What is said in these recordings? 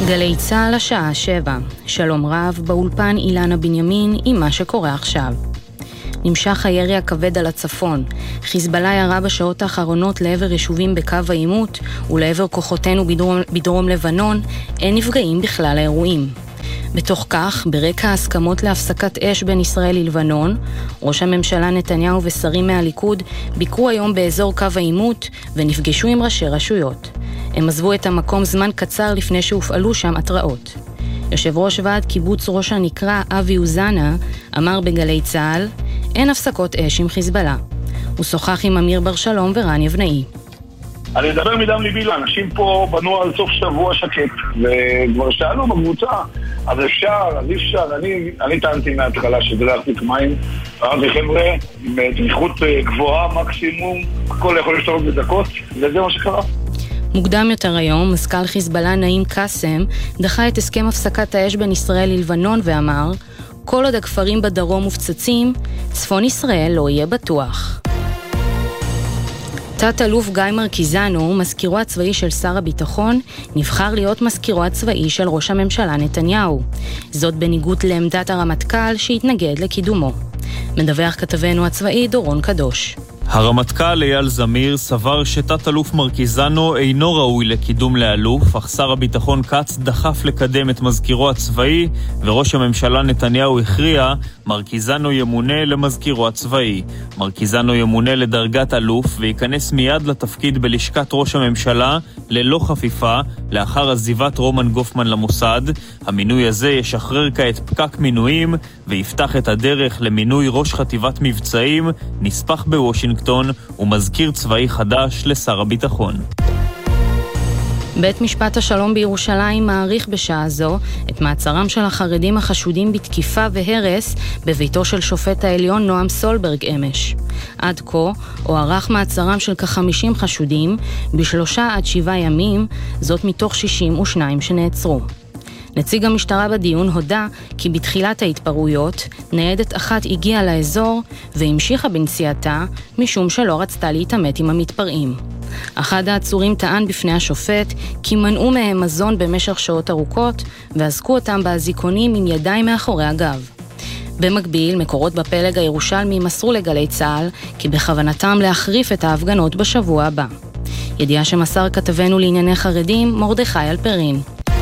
גלי צהל השעה 7. שלום רב, באולפן אילנה בנימין עם מה שקורה עכשיו. נמשך הירי הכבד על הצפון. חיזבאללה ירה בשעות האחרונות לעבר יישובים בקו העימות ולעבר כוחותינו בדרום לבנון. אין נפגעים בכלל האירועים. בתוך כך, ברקע ההסכמות להפסקת אש בין ישראל ללבנון, ראש הממשלה נתניהו ושרים מהליכוד ביקרו היום באזור קו העימות ונפגשו עם ראשי רשויות. הם עזבו את המקום זמן קצר לפני שהופעלו שם התראות. יושב ראש ועד קיבוץ ראש הנקרה אבי אוזנה אמר בגלי צהל, אין הפסקות אש עם חיזבאללה. הוא שוחח עם אמיר בר שלום ורן יבנאי. אני אדבר מדם ליבי, לאנשים פה בנו על סוף שבוע שקט, וכבר שאלו בקבוצה, אז אפשר, אז אי אפשר. אני טענתי מההתחלה שזה לא יחזיק מים, אמרתי חבר'ה, עם תמיכות גבוהה מקסימום, הכל יכול להשתנות בדקות, וזה מה שקרה. מוקדם יותר היום, מזכ"ל חיזבאללה נעים קאסם דחה את הסכם הפסקת האש בין ישראל ללבנון ואמר, כל עוד הכפרים בדרום מופצצים, צפון ישראל לא יהיה בטוח. תת-אלוף גיא מרקיזנו, מזכירו הצבאי של שר הביטחון, נבחר להיות מזכירו הצבאי של ראש הממשלה נתניהו. זאת בניגוד לעמדת הרמטכ"ל שהתנגד לקידומו. מדווח כתבנו הצבאי דורון קדוש. הרמטכ"ל אייל זמיר סבר שתת-אלוף מרקיזנו אינו ראוי לקידום לאלוף, אך שר הביטחון קץ דחף לקדם את מזכירו הצבאי, וראש הממשלה נתניהו הכריע, מרקיזנו ימונה למזכירו הצבאי. מרקיזנו ימונה לדרגת אלוף וייכנס מיד לתפקיד בלשכת ראש הממשלה ללא חפיפה, לאחר עזיבת רומן גופמן למוסד. המינוי הזה ישחרר כעת פקק מינויים ויפתח את הדרך למינוי ראש חטיבת מבצעים, נספח בוושינגטון ומזכיר צבאי חדש לשר הביטחון. בית משפט השלום בירושלים מעריך בשעה זו את מעצרם של החרדים החשודים בתקיפה והרס בביתו של שופט העליון נועם סולברג אמש. עד כה הוארך מעצרם של כ-50 חשודים ב3 עד 7 ימים, זאת מתוך 62 שנעצרו. נציג המשטרה בדיון הודע כי בתחילת ההתפרעויות ניידת אחת הגיעה לאזור והמשיכה בנסיעתה משום שלא רצתה להתעמת עם המתפרעים. אחד העצורים טען בפני השופט כי מנעו מהם מזון במשך שעות ארוכות ועזקו אותם באזיקונים עם ידיים מאחורי הגב. במקביל, מקורות בפלג הירושלמי מסרו לגלי צהל כי בכוונתם להחריף את ההפגנות בשבוע הבא. ידיעה שמסר כתבנו לענייני חרדים מרדכי אלפרין.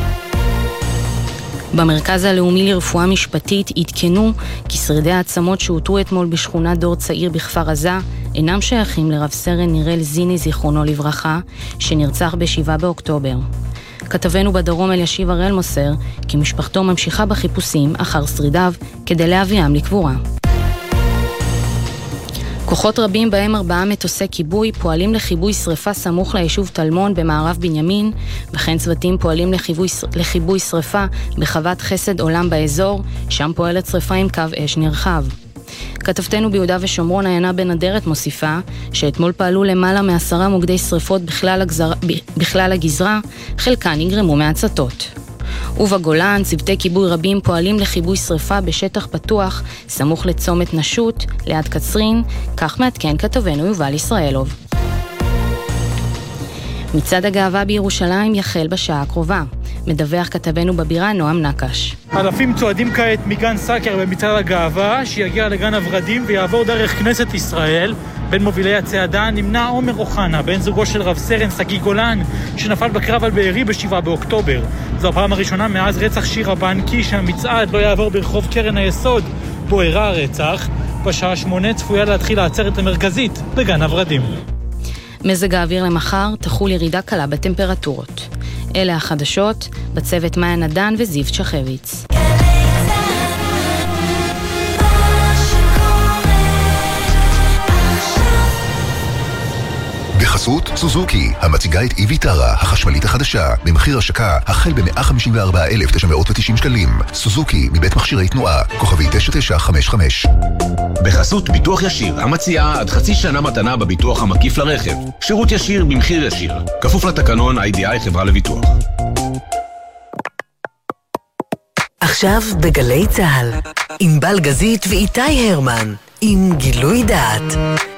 במרכז הלאומי לרפואה משפטית התקנו כי שרידי העצמות שהותרו אתמול בשכונת דור צעיר בכפר עזה אינם שייכים לרב סרן נירל זיני זיכרונו לברכה שנרצח ב7 באוקטובר. כתבנו בדרום אלישיב הראל מוסר כי משפחתו ממשיכה בחיפושים אחר שרידיו כדי להביאם לקבורה. כוחות רבים בהם 4 מטוסי כיבוי פועלים לכיבוי שריפה סמוך ליישוב תלמון במערב בנימין, וכן צוותים פועלים לכיבוי שריפה בחוות חסד עולם באזור, שם פועלת שריפה עם קו אש נרחב. כתבתנו ביהודה ושומרון עיינה בנדרת מוסיפה שאתמול פעלו למעלה מ10 מוקדי שריפות בכלל הגזרה, חלקן נגרמו מהצתות. ובגולן צוותי כיבוי רבים פועלים לכיבוי שריפה בשטח פתוח סמוך לצומת נשות ליד קצרין, כך מעדכן כתבנו יובל ישראלוב. מצעד הגאווה בירושלים יחל בשעה הקרובה. מדווח כתבנו בבירה נועם נקש. אלפים צועדים כעת מגן סאקר במצעד הגאווה שיגיע לגן הוורדים ויעבור דרך כנסת ישראל. בין מובילי הצעדה נמנה עומר אוחנה, בן זוגו של רב סרן סגי גולן, שנפל בקרב על בארי ב7 באוקטובר. זו הפעם הראשונה מאז רצח שירה בנקי שהמצעד לא יעבור ברחוב קרן היסוד, בו אירע הרצח. בשעה 8 צפויה להתחיל העצרת המרכזית בגן הוורדים. מזג האוויר למחר תחול ירידה קלה בטמפרטורות. אלה החדשות, בצוות מאיה נדן וזיו צ'חביץ. בחסות סוזוקי, המציגה את ויטרה, החשמלית החדשה, במחיר השקה החל ב-154,990 שקלים. סוזוקי, מבית מכשירי תנועה, כוכבי 9955. בחסות ביטוח ישיר, המציעה עד חצי שנה מתנה בביטוח המקיף לרכב. שירות ישיר במחיר ישיר. כפוף לתקנון IDI חברה לביטוח. עכשיו בגלי צהל, עם בלגזית ואיתי הרמן, עם גילוי דעת.